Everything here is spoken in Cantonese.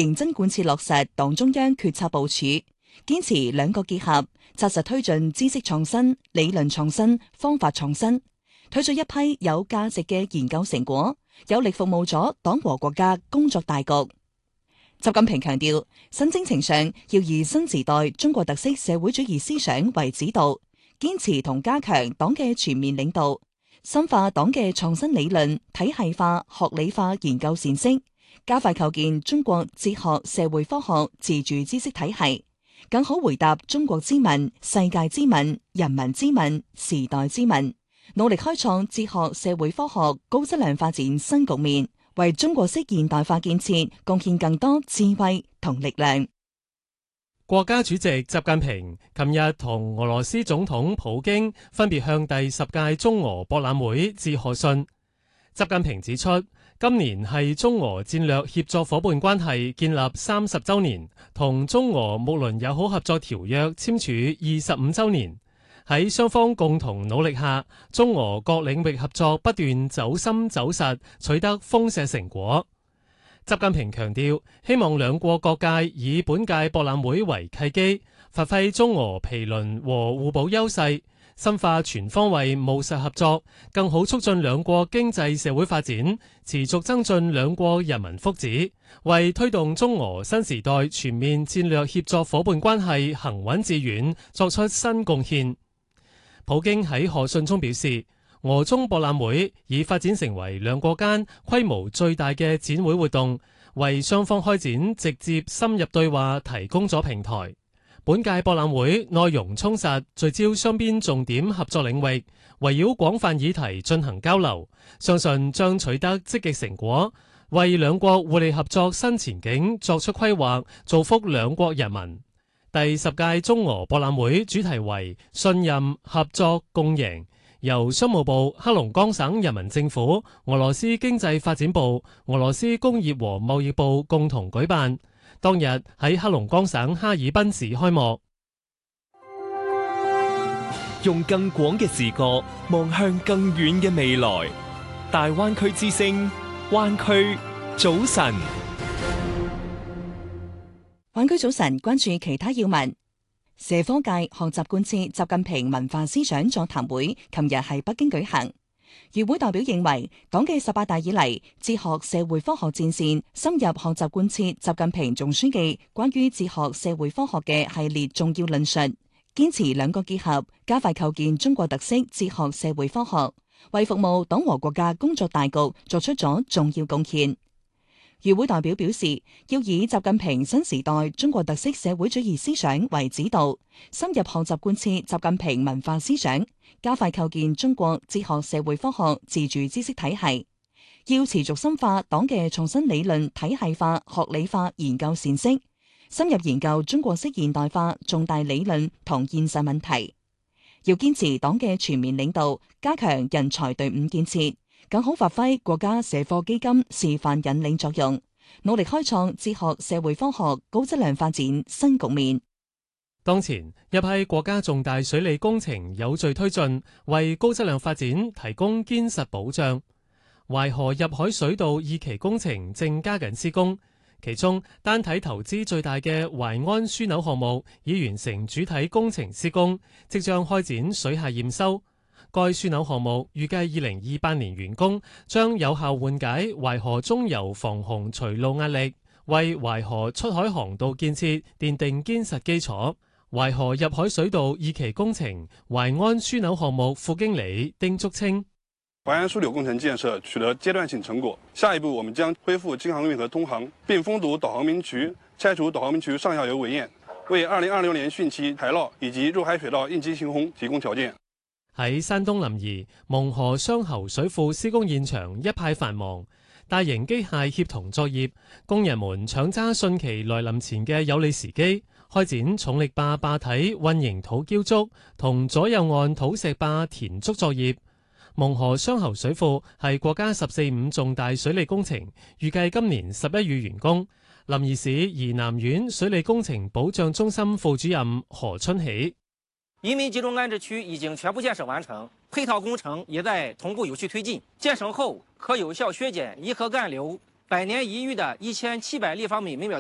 認真貫徹落實黨中央決策部署，堅持兩個結合，紮實推進知識創新、理論創新、方法創新，推出一批有價值嘅研究成果，有力服務咗黨和國家工作大局。習近平強調，新征程上要以新時代中國特色社會主義思想為指導，堅持同加強黨嘅全面領導，深化黨嘅創新理論體系化、學理化研究闡釋，加快構建中國哲學社會科學自主知識體系，更好回答中國之問、世界之問、人民之問、時代之問，努力開創哲學社會科學高質量發展新局面，為中國式現代化建設貢獻更多智慧同力量。 國家主席習近平琴日同俄羅斯總統普京分別向第10屆中俄博覽會致賀信。習近平指出，今年係中俄戰略協作伙伴關係建立30週年，同中俄睦鄰友好合作條約簽署25週年。喺雙方共同努力下，中俄各領域合作不斷走深走實，取得豐碩成果。習近平強調，希望兩國各界以本屆博覽會為契機，發揮中俄毗鄰和互補優勢，深化全方位務實合作，更好促進兩國經濟社會發展，持續增進兩國人民福祉，為推動中俄新時代全面戰略協作伙伴關係行穩致遠作出新貢獻。普京喺賀信中表示，俄中博覽會已發展成為兩國間規模最大嘅展會活動，為雙方開展直接深入對話提供咗平台。本屆博覽會內容充實，聚焦雙邊重點合作領域，圍繞廣泛議題進行交流，相信將取得積極成果，為兩國互利合作新前景作出規劃，造福兩國人民。第10屆中俄博覽會主題為信任、合作、共贏，由商務部、黑龍江省人民政府、俄羅斯經濟發展部、俄羅斯工業和貿易部共同舉辦。當日喺黑龍江省哈爾濱市開幕。 用更廣嘅視覺望向更遠嘅未來。大灣區之聲，灣區早晨。 灣區早晨，關注其他要聞。社科界學習貫徹習近平文化思想座談會，琴日喺北京舉行。與會代表認為，黨嘅18大以嚟，哲學社會科學戰線深入學習貫徹習近平總書記關於哲學社會科學嘅系列重要論述，堅持兩個結合，加快構建中國特色哲學社會科學，為服務黨和國家工作大局作出咗重要貢獻。與會代表表示，要以習近平新時代中國特色社會主義思想為指導，深入學習貫徹習近平文化思想，加快構建中國哲學社會科學自主知識體系。要持續深化黨嘅創新理論體系化、學理化研究闡釋，深入研究中國式現代化重大理論同現實問題。要堅持黨嘅全面領導，加強人才隊伍建設，更好發揮國家社科基金示範引領作用，努力開創哲學社會科學高質量發展新局面。 當前一批國家重大水利工程有序推進，為高質量發展提供堅實保障。淮河入海水道2期工程正加緊施工，其中單體投資最大嘅淮安樞紐項目已完成主體工程施工，即將開展水下驗收。該樞紐項目預計2028年完工，將有效緩解淮河中游防洪除澇壓力，為淮河出海航道建設奠定堅實基礎。淮河入海水道2期工程淮安樞紐項目副經理丁竹清： 淮安樞紐工程建設取得階段性成果，下一步我們將恢復京杭運河通航，並封堵導航明渠，拆除導航明渠上下游圍堰，為2026年汛期海澇以及入海水道應急行洪提供條件。 喺山東臨沂蒙河雙喉水庫施工現場一派繁忙，大型機械協同作業，工人們搶揸汛期來臨前嘅有利時機，開展重力壩壩體混凝土澆築同左右岸土石壩填築作業。蒙河雙喉水庫係國家十四五重大水利工程，預計今年11月完工。臨沂市沂南縣水利工程保障中心副主任何春喜： 移民集中安置區已經全部建設完成，配套工程也在同步有序推進。建成後可有效削減伊河幹流百年一遇的1700立方米每秒